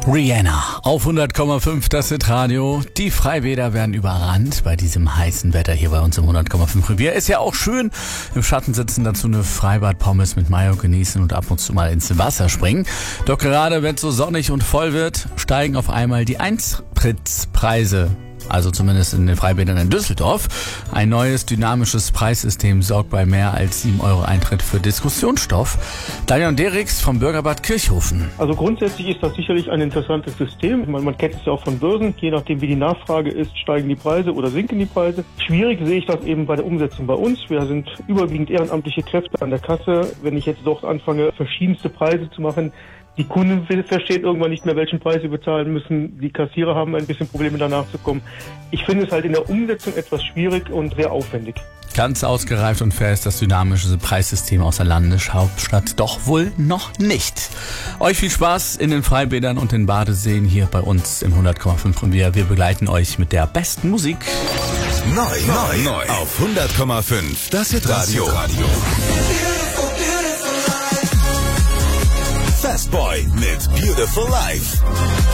Rihanna auf 100,5, das Hitradio. Die Freibäder werden überrannt bei diesem heißen Wetter hier bei uns im 100,5 Revier. Ist ja auch schön, im Schatten sitzen, dazu eine Freibad-Pommes mit Mayo genießen und ab und zu mal ins Wasser springen. Doch gerade wenn es so sonnig und voll wird, steigen auf einmal die Eintrittspreise. Also zumindest in den Freibädern in Düsseldorf. Ein neues dynamisches Preissystem sorgt bei mehr als 7 Euro Eintritt für Diskussionsstoff. Daniel Derix vom Bürgerbad Kirchhofen. Also grundsätzlich ist das sicherlich ein interessantes System. Man kennt es ja auch von Börsen. Je nachdem, wie die Nachfrage ist, steigen die Preise oder sinken die Preise. Schwierig sehe ich das eben bei der Umsetzung bei uns. Wir sind überwiegend ehrenamtliche Kräfte an der Kasse. Wenn ich jetzt dort anfange, verschiedenste Preise zu machen, die Kunden verstehen irgendwann nicht mehr, welchen Preis sie bezahlen müssen. Die Kassierer haben ein bisschen Probleme, danach zu kommen. Ich finde es halt in der Umsetzung etwas schwierig und sehr aufwendig. Ganz ausgereift und fair ist das dynamische Preissystem aus der Landeshauptstadt doch wohl noch nicht. Euch viel Spaß in den Freibädern und den Badeseen hier bei uns im 100,5 Revier. Wir begleiten euch mit der besten Musik. Neu auf 100,5, das Hitradio. Fastboy mit Beautiful Life.